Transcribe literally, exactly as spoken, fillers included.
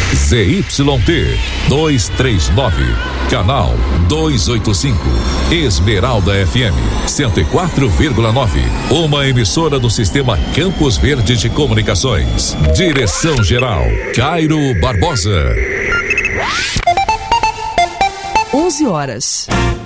Z Y T duzentos e trinta e nove, canal duzentos e oitenta e cinco, Esmeralda F M cento e quatro vírgula nove, uma emissora do Sistema Campos Verde de Comunicações. Direção geral Cairo Barbosa. onze horas.